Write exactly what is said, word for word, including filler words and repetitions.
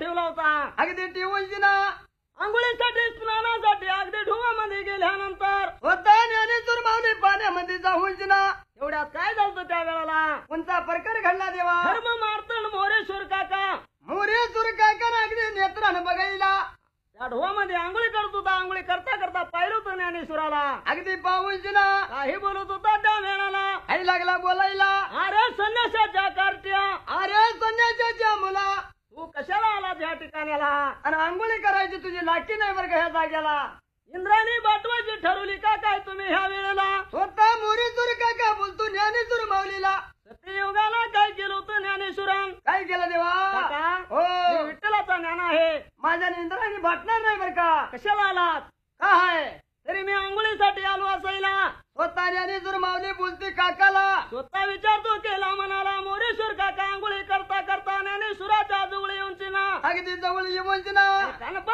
ठेवला होता अगदी टिवून ना आंघोळीसाठी स्नानासाठी अगदी ढुंगामध्ये गेल्यानंतर होता ज्ञानेश्वर माऊली पाण्यामध्ये जाऊन ना एवढ्यात काय झालं त्या वेळेला कोणता प्रकार घडला देवा धर्म मार्तंड मोरेश्वर काका मोरेश्वर काका अगदी नेत्रानं बघायला त्या ढोवामध्ये आंघोळी करत होता आंघोळी करता करता पाहिलं होतं ज्ञानेश्वराला अगदी पाहून ना काही बोलत होता त्या वेळाला आई लागला बोलायला अरे संन्यासाच्या कार्ट्या अरे संन्यासाच्या मुला तू कशाला आला त्या ठिकाण्याला आणि आंघोळी करायची तुझी लाटी नाही बरं का ह्या जाग्याला इंद्राणी बाटवाची ठरवली का काय तुम्ही ह्या वेळेला स्वतः मोरेश्वर काका बोलतो ज्ञानेश्वर माऊलीला सत्ययुगाला काय केलं होतं ज्ञानेश्वरान काय केलं देवा काका हो हे विठ्ठलाचा ज्ञान आहे माझ्या इंद्राणी भाटणार नाही बरं का कशाला आलात का आहे तरी मी आंघोळीसाठी आलो असायला स्वतः ज्ञानेश्वर माऊली बोलते काकाला स्वतः विचारतो केला म्हणाला मोरेश्वर काका आंघोळी करता करता ज्ञानेश्वराच्या जवळ येऊन ना अगदी जवळ येऊन ना कान